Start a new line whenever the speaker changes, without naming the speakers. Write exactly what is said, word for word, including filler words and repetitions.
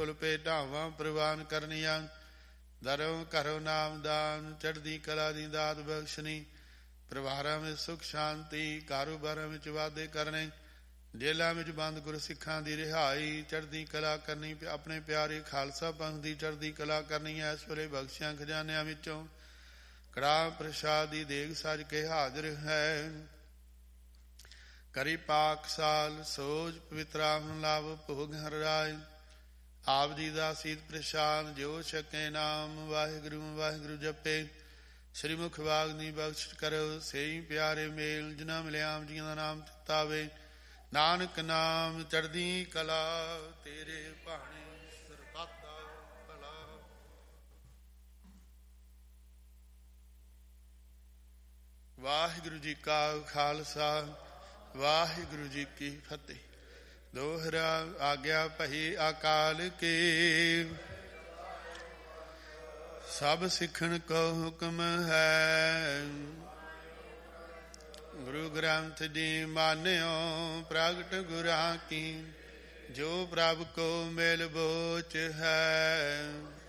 ਕੁਲ ਭੇਟਾਵਾਂ ਪ੍ਰਵਾਨ ਕਰਨੀਆਂ। ਦਰੋਂ ਘਰੋਂ ਨਾਮਦਾਨ ਚੜ੍ਹਦੀ ਕਲਾ ਦੀ ਦਾਤ ਬਖਸ਼ਣੀ। ਪਰਿਵਾਰਾਂ ਵਿੱਚ ਸੁਖ ਸ਼ਾਂਤੀ, ਕਾਰੋਬਾਰਾਂ ਵਿੱਚ ਵਾਧੇ ਕਰਨੇ। ਜੇਲਾਂ ਵਿੱਚ ਬੰਦ ਗੁਰਸਿੱਖਾਂ ਦੀ ਰਿਹਾਈ, ਚੜ੍ਹਦੀ ਕਲਾ ਕਰਨੀ। ਆਪਣੇ ਪਿਆਰੇ ਖਾਲਸਾ ਪੰਥ ਦੀ ਚੜ੍ਹਦੀ ਕਲਾ ਕਰਨੀ। ਇਸ ਵੇਲੇ ਬਖਸ਼ਿਆਂ ਖਜ਼ਾਨਿਆਂ ਵਿੱਚੋਂ ਕੜਾਹ ਪ੍ਰਸ਼ਾਦ ਦੀ ਦੇਗ ਸਜ ਕੇ ਹਾਜ਼ਰ ਹੈ। ਕਰੀ ਪਾਕ ਸਾਲ ਸੋਜ ਪਵਿੱਤਰਾਹਨ ਲਾਭ ਭੋਗ ਹਰ ਰਾਏ। ਆਪ ਜੀ ਦਾ ਸੀਤ ਪ੍ਰਸ਼ਾਦ ਜੋ ਛਕੇ ਨਾਮ। ਵਾਹਿਗੁਰੂ ਵਾਹਿਗੁਰੂ ਜਪੇ ਸ੍ਰੀ ਮੁਖ ਵਾਗਨੀ ਬਖਸ਼ ਕਰੋ। ਸਹੀ ਪਿਆਰੇ ਮੇਲ ਜਿਨ੍ਹਾਂ ਮਿਲਿਆ ਆਪ ਜੀਆਂ ਦਾ ਨਾਮ ਚਿਤਾਵੇ। ਨਾਨਕ ਨਾਮ ਚੜ੍ਹਦੀ ਕਲਾ ਤੇਰੇ ਭਾਣੇ ਸਰਬੱਤਾ ਭਲਾ। ਵਾਹਿਗੁਰੂ ਜੀ ਕਾ ਖਾਲਸਾ ਵਾਹਿਗੁਰੂ ਜੀ ਕੀ ਫਤਿਹ। ਦੋਹਰਾ ਆਗਿਆ ਭਈ ਅਕਾਲ ਕੀ। ਸਭ ਸਿੱਖਣ ਕੋ ਹੁਕਮ ਹੈ। ਗੁਰੂ ਗ੍ਰੰਥ ਜੀ ਮਾਨਿਓ ਪ੍ਰਗਟ ਗੁਰਾਂ ਕੀ। ਜੋ ਪ੍ਰਭ ਕੋ ਮੇਲ ਬੋਚ ਹੈ।